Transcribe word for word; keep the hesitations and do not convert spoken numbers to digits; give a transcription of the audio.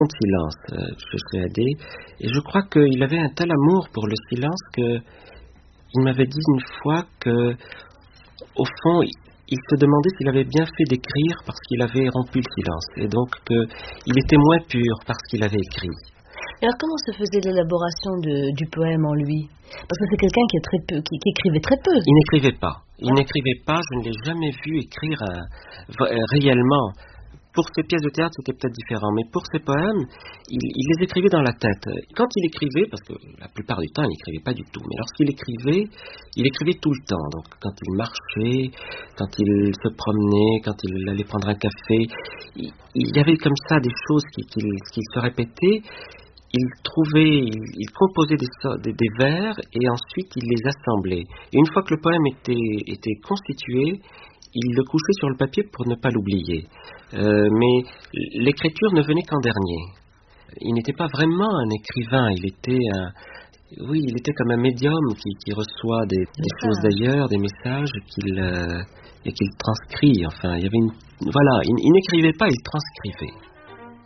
de silence euh, chez Sréadé, et je crois qu'il avait un tel amour pour le silence que il m'avait dit une fois que, au fond, il, il se demandait s'il avait bien fait d'écrire parce qu'il avait rompu le silence, et donc qu'il était moins pur parce qu'il avait écrit. Et alors comment se faisait l'élaboration de, du poème en lui? Parce que c'est quelqu'un qui, est très peu, qui, qui écrivait très peu. Il n'écrivait pas. Il ouais. n'écrivait pas, je ne l'ai jamais vu écrire euh, réellement. Pour ses pièces de théâtre, c'était peut-être différent, mais pour ses poèmes, il, il les écrivait dans la tête. Quand il écrivait, parce que la plupart du temps, il n'écrivait pas du tout, mais lorsqu'il écrivait, il écrivait tout le temps. Donc, quand il marchait, quand il se promenait, quand il allait prendre un café, il, il y avait comme ça des choses qui, qui, qui se répétaient. Il trouvait, il, il composait des, des, des vers et ensuite il les assemblait. Et une fois que le poème était, était constitué, il le couchait sur le papier pour ne pas l'oublier. Euh, mais l'écriture ne venait qu'en dernier. Il n'était pas vraiment un écrivain, il était un, oui, il était comme un médium qui, qui reçoit des, des choses d'ailleurs, des messages qu'il, euh, et qu'il transcrit. Enfin, il y avait une, voilà, il, il n'écrivait pas, il transcrivait.